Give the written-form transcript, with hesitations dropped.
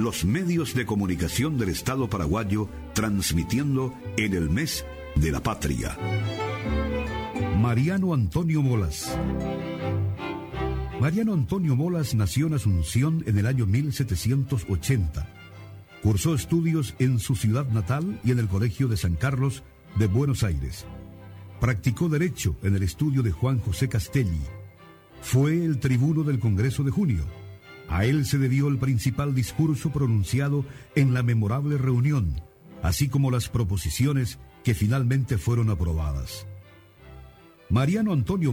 los medios de comunicación del Estado paraguayo transmitiendo en el mes de la patria. Mariano Antonio Molas. Mariano Antonio Molas nació en Asunción en el año 1780. Cursó estudios en su ciudad natal y en el Colegio de San Carlos de Buenos Aires. Practicó Derecho en el estudio de Juan José Castelli. Fue el tribuno del Congreso de Junio. A él se debió el principal discurso pronunciado en la memorable reunión, así como las proposiciones que finalmente fueron aprobadas. Mariano Antonio